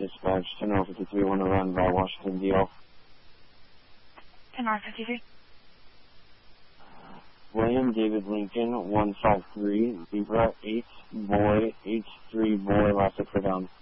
Dispatch, 10-53, want to run by Washington, D.L. 10-53. William David Lincoln, 153, Zebra, 8, boy, H3, boy, last for down.